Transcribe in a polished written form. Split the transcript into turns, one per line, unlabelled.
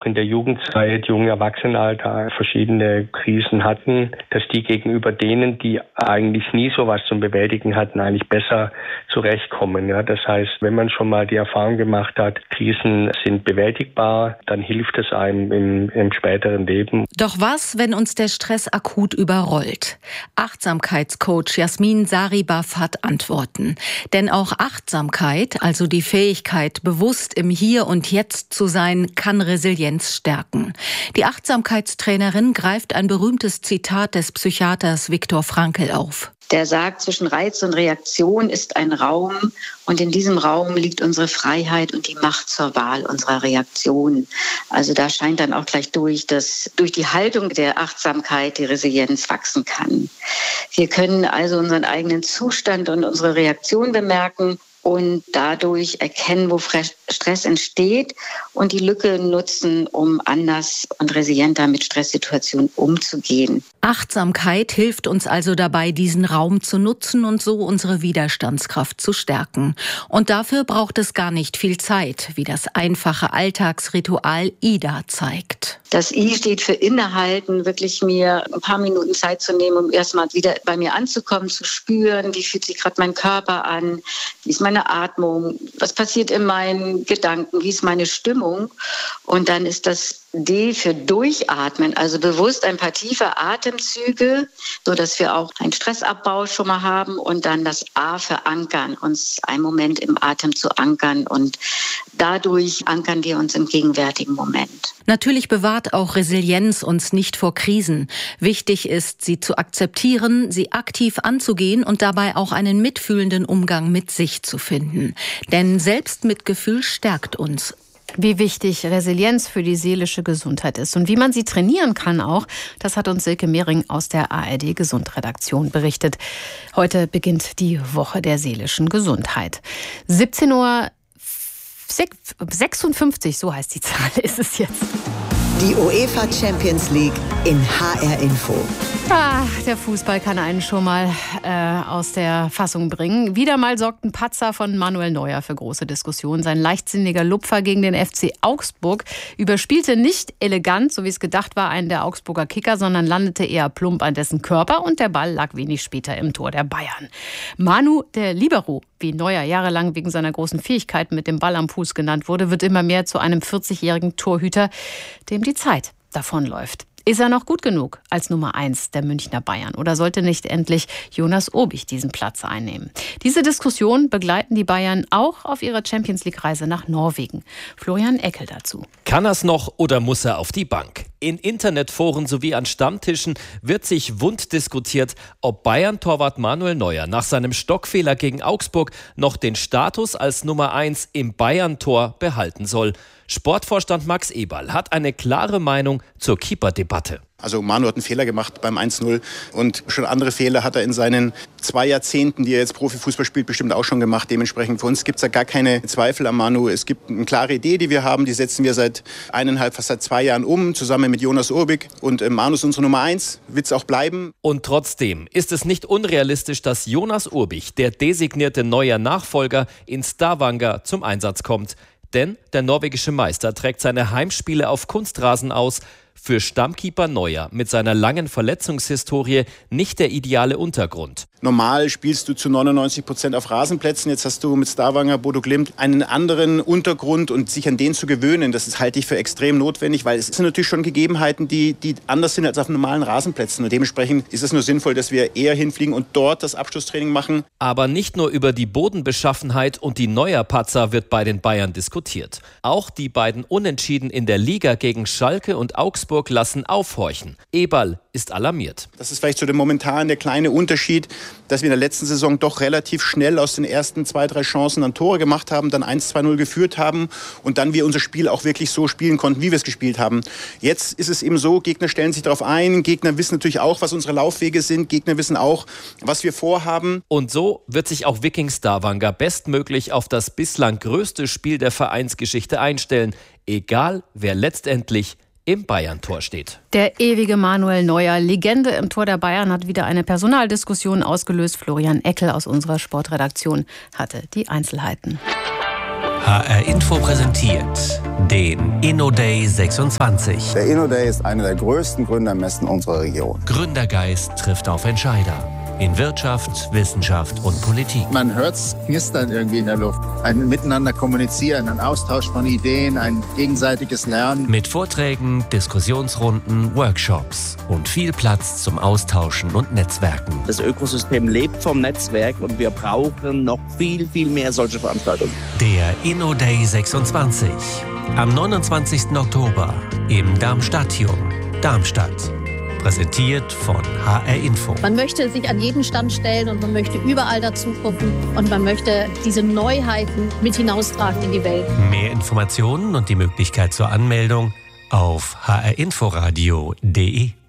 in der Jugendzeit, jungen Erwachsenenalter verschiedene Krisen hatten, dass die gegenüber denen, die eigentlich nie sowas zum Bewältigen hatten, eigentlich besser zurechtkommen. Ja, das heißt, wenn man schon mal die Erfahrung gemacht hat, Krisen sind bewältigbar, dann hilft es einem im späteren Leben.
Doch was, wenn uns der Stress akut überrollt? Achtsamkeitscoach Jasmin Saribaf hat Antworten. Denn auch Achtsamkeit, also die Fähigkeit, bewusst im Hier und Jetzt zu sein, kann Resilienz stärken. Die Achtsamkeitstrainerin greift ein berühmtes Zitat des Psychiaters Viktor Frankl auf.
Der sagt, zwischen Reiz und Reaktion ist ein Raum und in diesem Raum liegt unsere Freiheit und die Macht zur Wahl unserer Reaktion. Also da scheint dann auch gleich durch, dass durch die Haltung der Achtsamkeit die Resilienz wachsen kann. Wir können also unseren eigenen Zustand und unsere Reaktion bemerken und dadurch erkennen, wo Stress entsteht und die Lücke nutzen, um anders und resilienter mit Stresssituationen umzugehen.
Achtsamkeit hilft uns also dabei, diesen Raum zu nutzen und so unsere Widerstandskraft zu stärken. Und dafür braucht es gar nicht viel Zeit, wie das einfache Alltagsritual IDA zeigt.
Das I steht für Innehalten, wirklich mir ein paar Minuten Zeit zu nehmen, um erstmal wieder bei mir anzukommen, zu spüren, wie fühlt sich gerade mein Körper an, wie ist meine Atmung, was passiert in meinen Gedanken, wie ist meine Stimmung. Und dann ist das D für Durchatmen, also bewusst ein paar tiefe Atemzüge, so dass wir auch einen Stressabbau schon mal haben. Und dann das A für Ankern, uns einen Moment im Atem zu ankern. Und dadurch ankern wir uns im gegenwärtigen Moment.
Natürlich bewahrt auch Resilienz uns nicht vor Krisen. Wichtig ist, sie zu akzeptieren, sie aktiv anzugehen und dabei auch einen mitfühlenden Umgang mit sich zu finden. Denn Selbstmitgefühl stärkt uns.
Wie wichtig Resilienz für die seelische Gesundheit ist und wie man sie trainieren kann auch, das hat uns Silke Mehring aus der ARD Gesundredaktion berichtet. Heute beginnt die Woche der seelischen Gesundheit. 17:56 Uhr, so heißt die Zahl, ist es jetzt.
Die UEFA Champions League in HR Info.
Der Fußball kann einen schon mal aus der Fassung bringen. Wieder mal sorgt ein Patzer von Manuel Neuer für große Diskussionen. Sein leichtsinniger Lupfer gegen den FC Augsburg überspielte nicht elegant, so wie es gedacht war, einen der Augsburger Kicker, sondern landete eher plump an dessen Körper und der Ball lag wenig später im Tor der Bayern. Manu, der Libero, wie Neuer jahrelang wegen seiner großen Fähigkeiten mit dem Ball am Fuß genannt wurde, wird immer mehr zu einem 40-jährigen Torhüter, dem die Zeit davonläuft. Ist er noch gut genug als Nummer 1 der Münchner Bayern? Oder sollte nicht endlich Jonas Obich diesen Platz einnehmen? Diese Diskussion begleiten die Bayern auch auf ihrer Champions-League-Reise nach Norwegen. Florian Eckel dazu.
Kann er's noch oder muss er auf die Bank? In Internetforen sowie an Stammtischen wird sich wund diskutiert, ob Bayern-Torwart Manuel Neuer nach seinem Stockfehler gegen Augsburg noch den Status als Nummer 1 im Bayern-Tor behalten soll. Sportvorstand Max Eberl hat eine klare Meinung zur Keeper-Debatte.
Also Manu hat einen Fehler gemacht beim 1-0 und schon andere Fehler hat er in seinen 2 Jahrzehnten, die er jetzt Profifußball spielt, bestimmt auch schon gemacht. Dementsprechend für uns gibt es da gar keine Zweifel an Manu. Es gibt eine klare Idee, die wir haben, die setzen wir seit 2 Jahren um, zusammen mit Jonas Urbik. Und Manu ist unsere Nummer 1, wird es auch bleiben.
Und trotzdem ist es nicht unrealistisch, dass Jonas Urbik, der designierte neuer Nachfolger, in Stavanger zum Einsatz kommt. Denn der norwegische Meister trägt seine Heimspiele auf Kunstrasen aus. Für Stammkeeper Neuer mit seiner langen Verletzungshistorie nicht der ideale Untergrund.
Normal spielst du zu 99% auf Rasenplätzen. Jetzt hast du mit Stavanger, Bodo Glimt einen anderen Untergrund und sich an den zu gewöhnen, das halte ich für extrem notwendig, weil es sind natürlich schon Gegebenheiten, die anders sind als auf normalen Rasenplätzen. Und dementsprechend ist es nur sinnvoll, dass wir eher hinfliegen und dort das Abschlusstraining machen.
Aber nicht nur über die Bodenbeschaffenheit und die Neuer-Patzer wird bei den Bayern diskutiert. Auch die beiden Unentschieden in der Liga gegen Schalke und Augsburg lassen aufhorchen. Eberl ist alarmiert.
Das ist vielleicht so momentan der kleine Unterschied, dass wir in der letzten Saison doch relativ schnell aus den ersten 2-3 Chancen dann Tore gemacht haben, dann 1-2-0 geführt haben und dann wir unser Spiel auch wirklich so spielen konnten, wie wir es gespielt haben. Jetzt ist es eben so, Gegner stellen sich darauf ein, Gegner wissen natürlich auch, was unsere Laufwege sind, Gegner wissen auch, was wir vorhaben.
Und so wird sich auch Viking Stavanger bestmöglich auf das bislang größte Spiel der Vereinsgeschichte einstellen, egal wer letztendlich im Bayern-Tor steht.
Der ewige Manuel Neuer, Legende im Tor der Bayern, hat wieder eine Personaldiskussion ausgelöst. Florian Eckel aus unserer Sportredaktion hatte die Einzelheiten.
HR Info präsentiert den InnoDay 26.
Der InnoDay ist eine der größten Gründermessen unserer Region.
Gründergeist trifft auf Entscheider in Wirtschaft, Wissenschaft und Politik.
Man hört es knistern irgendwie in der Luft. Ein Miteinander kommunizieren, ein Austausch von Ideen, ein gegenseitiges Lernen.
Mit Vorträgen, Diskussionsrunden, Workshops und viel Platz zum Austauschen und Netzwerken.
Das Ökosystem lebt vom Netzwerk und wir brauchen noch viel, viel mehr solche Veranstaltungen.
Der InnoDay 26 am 29. Oktober im Darmstadtium, Darmstadt. Präsentiert von HR Info.
Man möchte sich an jeden Stand stellen und man möchte überall dazu gucken und man möchte diese Neuheiten mit hinaustragen in die Welt.
Mehr Informationen und die Möglichkeit zur Anmeldung auf hrinforadio.de.